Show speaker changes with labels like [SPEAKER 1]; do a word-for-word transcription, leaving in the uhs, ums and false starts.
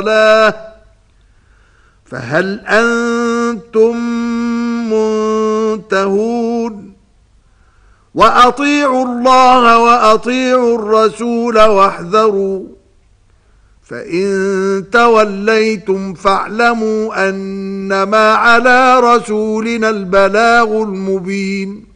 [SPEAKER 1] فهل أنتم منتهون وأطيعوا الله وأطيعوا الرسول واحذروا فإن توليتم فاعلموا أنما على رسولنا البلاغ المبين